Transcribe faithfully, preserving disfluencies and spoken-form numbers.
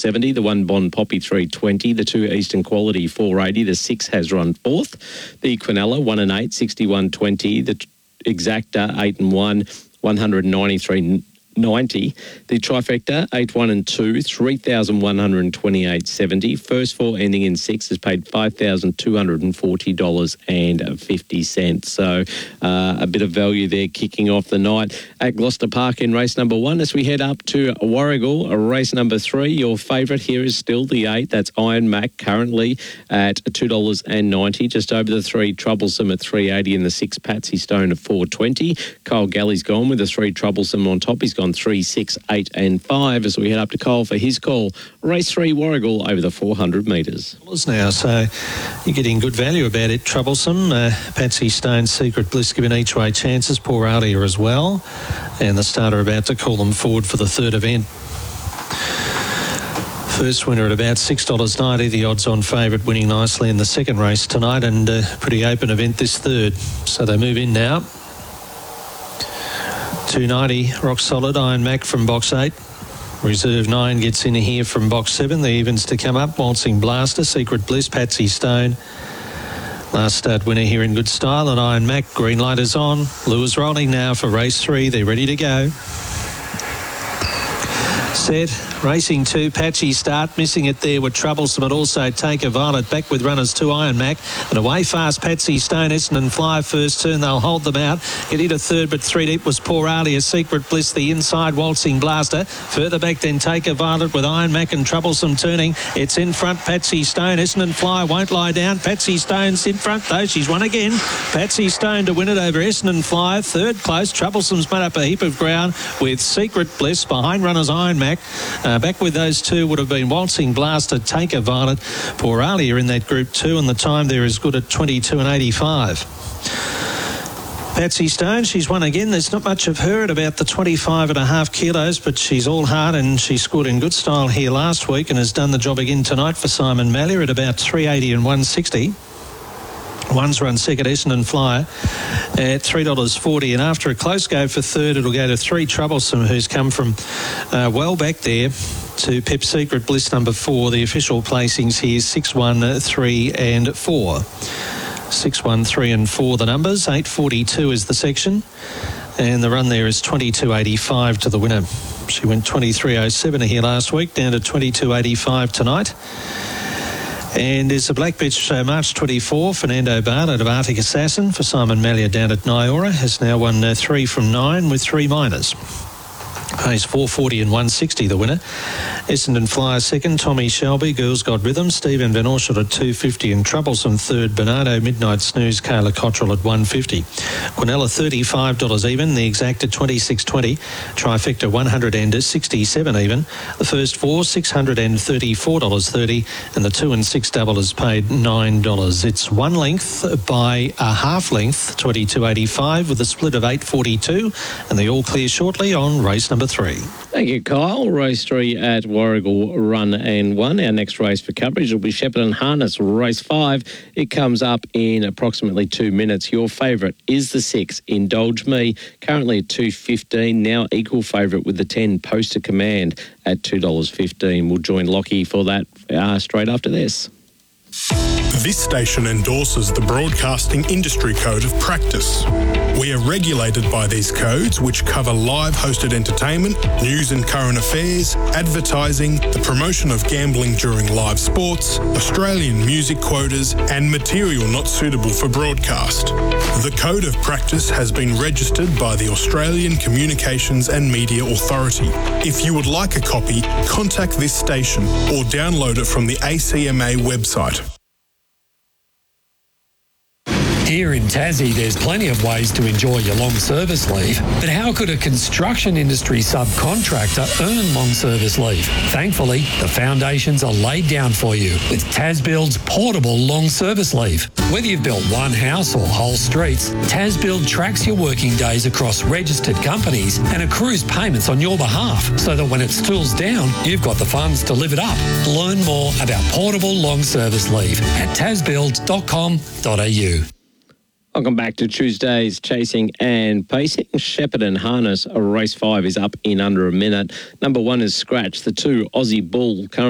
seventy. The one Bond Poppy three twenty. The two Eastern Quality four eighty. The six has run fourth. The Quinella one and eight, sixty-one twenty. The Exacta eight and one, one ninety-three ninety. The Trifecta eight one and two, three thousand one hundred twenty-eight seventy. First four ending in six has paid five thousand two hundred forty dollars and fifty cents. So uh, a bit of value there kicking off the night at Gloucester Park in race number one. As we head up to Warragul, race number three, your favourite here is still the eight. That's Iron Mac, currently at two dollars ninety. Just over the three, Troublesome at three eighty, and the six, Patsy Stone at four twenty. Kyle Galley's gone with the three, Troublesome on top. He's gone on three, six, eight and five as we head up to Cole for his call. Race three, Warragul over the four hundred metres. Now, so you're getting good value about it. Troublesome, uh, Patsy Stone, Secret Bliss giving each way chances. Poor Alia as well. And the starter about to call them forward for the third event. First winner at about six dollars ninety, the odds-on favourite, winning nicely in the second race tonight, and a pretty open event this third. So they move in now. two ninety, rock solid, Iron Mac from box eight. Reserve nine gets in here from box seven. The evens to come up, Waltzing Blaster, Secret Bliss, Patsy Stone. Last start winner here in good style, and Iron Mac. Green light is on. Lewis rolling now for race three. They're ready to go. Set. Racing two, Patchy start, missing it there with Troublesome, but also Take a Violet. Back with runners two, Iron Mac, and away fast Patsy Stone, Essendon Fly first turn. They'll hold them out. Get into third, but three deep was Poor Alia. Secret Bliss, the inside, Waltzing Blaster. Further back then Take a Violet with Iron Mac and Troublesome turning. It's in front, Patsy Stone. Essendon Fly won't lie down. Patsy Stone's in front though. She's won again. Patsy Stone to win it over Essendon Fly. Third close. Troublesome's made up a heap of ground with Secret Bliss behind runners Iron Mac. Uh, back with those two would have been Waltzing Blaster, Take a Violet. Poor Alia in that group two, and the time there is good at twenty-two and eighty-five. Patsy Stone, she's won again. There's not much of her at about the twenty-five and a half kilos, but she's all heart, and she scored in good style here last week and has done the job again tonight for Simon Mallier at about three eighty and one sixty. One's run second, Essendon Flyer, at three dollars forty. And after a close go for third, it'll go to three, Troublesome, who's come from uh, well back there, to Pip Secret Bliss number four. The official placings here, six, one, three and four. six, one, three and four the numbers. eight forty-two is the section. And the run there is twenty-two eighty-five to the winner. She went twenty-three oh seven here last week, down to twenty-two eighty-five tonight. And there's a black bitch, uh, March twenty-four, Fernando Barnett of Arctic Assassin for Simon Mallier down at Nyora. Has now won uh, three from nine with three minors. Pays four forty and one sixty the winner. Essendon Flyer second, Tommy Shelby, Girls Got Rhythm, Stephen Van Orschot at two fifty and Troublesome third, Bernardo Midnight Snooze, Kayla Cottrell at one fifty. Quinella thirty-five dollars even, the exact at twenty-six twenty, Trifecta one hundred sixty-seven even. The first four, six hundred thirty-four dollars thirty, and the two and six double is paid nine dollars. It's one length by a half length, twenty-two eighty-five, with a split of eight forty-two, and the all clear shortly on race number three. Thank you, Kyle. Race three at Warragul, run and one. Our next race for coverage will be Shepparton Harness, race five. It comes up in approximately two minutes. Your favourite is the six, Indulge Me, currently at two fifteen. Now equal favourite with the ten, Poster Command, at two dollars fifteen. We'll join Lockie for that uh, straight after this. This station endorses the Broadcasting Industry Code of Practice. We are regulated by these codes, which cover live hosted entertainment, news and current affairs, advertising, the promotion of gambling during live sports, Australian music quotas, and material not suitable for broadcast. The Code of Practice has been registered by the Australian Communications and Media Authority. If you would like a copy, contact this station or download it from the A C M A website. Here in Tassie, there's plenty of ways to enjoy your long service leave. But how could a construction industry subcontractor earn long service leave? Thankfully, the foundations are laid down for you with TasBuild's portable long service leave. Whether you've built one house or whole streets, TasBuild tracks your working days across registered companies and accrues payments on your behalf, so that when it stools down, you've got the funds to live it up. Learn more about portable long service leave at tasbuild dot com dot a u. Welcome back to Tuesday's Chasing and Pacing. Shepparton Harness, race five is up in under a minute. Number one is Scratch. The two, Aussie Bull, currently